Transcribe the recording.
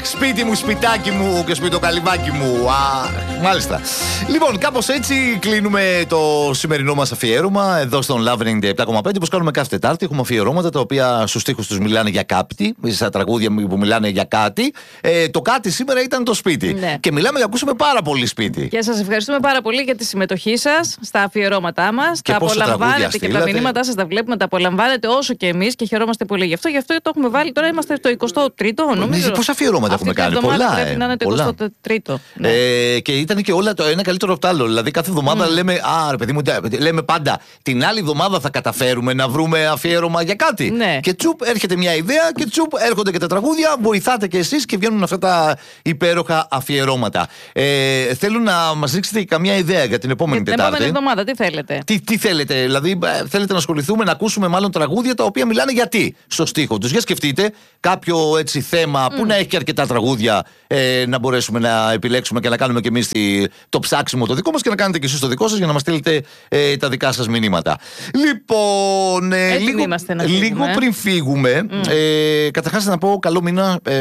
σπίτι μου, σπιτάκι μου και σπιτοκαλυβάκι μου. Μάλιστα. Λοιπόν, κάπως έτσι κλείνουμε το σημερινό μας αφιέρωμα εδώ στον Love 97,5. Όπως κάνουμε κάθε Τετάρτη, έχουμε αφιερώματα τα οποία στους στίχους τους μιλάνε για κάτι, στα τραγούδια που μιλάνε για κάτι. Το κάτι σήμερα ήταν το σπίτι. Ναι. Και μιλάμε για ακούσουμε πάρα πολύ σπίτι. Και σας ευχαριστούμε πάρα πολύ για τη συμμετοχή σας στα αφιερώματά μας. Και τα πόσα απολαμβάνετε και τραγούδια τα μηνύματά σας τα βλέπουμε, τα απολαμβάνετε όσο και εμείς και χαιρόμαστε πολύ γι' αυτό. Γι' αυτό το έχουμε βάλει τώρα, είμαστε στο 23ο, νομίζω. Πόσα αφιερώματα έχουμε κάνει, πολλά. Πρέπει να είναι το 23ο. Ναι. Και ήταν και όλα το ένα καλύτερο από το άλλο. Δηλαδή, κάθε εβδομάδα λέμε, ρε παιδί μου, λέμε πάντα την άλλη εβδομάδα θα καταφέρουμε να βρούμε αφιέρωμα για κάτι. Ναι. Και τσουπ, έρχεται μια ιδέα και τσουπ, έρχονται και τα τραγούδια, βοηθάτε και εσείς και βγαίνουν αυτά τα υπέροχα αφιερώματα. Θέλω να μας ρίξετε καμιά ιδέα για την επόμενη Τετάρτη. Την επόμενη εβδομάδα, τι θέλετε. Τι θέλετε, δηλαδή, θέλετε να ασχοληθούμε, να ακούσουμε μάλλον τραγούδια τα οποία μιλάνε γιατί στο στίχο τους. Για σκεφτείτε κάποιο έτσι θέμα που να έχει και αρκετά τραγούδια, να μπορέσουμε να επιλέξουμε και να κάνουμε και εμείς το ψάξιμο το δικό μας και να κάνετε και εσείς το δικό σας για να μας στείλετε τα δικά σας μηνύματα. Λοιπόν, λίγο πριν φύγουμε, καταρχάς να πω καλό μήνα